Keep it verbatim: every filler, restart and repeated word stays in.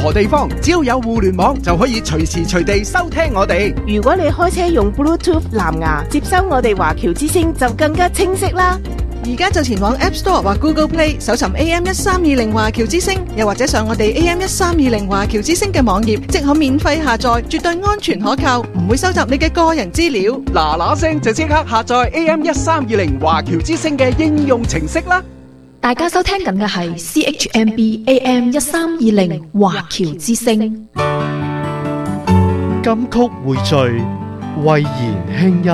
何地方，只要有互聯網就可以隨時隨地收聽我哋。 如果你開車用 Bluetooth 藍牙接收我哋華僑之聲，就更加清晰啦。 而家就前往 App Store 或 Google Play 搜尋 A M 一三二零華僑之聲，又或者上我哋 A M 一三二零華僑之聲嘅網頁，即可免費下載，絕對安全可靠，唔會收集你嘅個人資料。 嗱嗱聲就即刻下載 A M 一三二零華僑之聲嘅應用程式啦！ 大家收聽緊嘅係 C H M B A M 一三二零華僑之聲。 金曲匯聚，慧言輕音。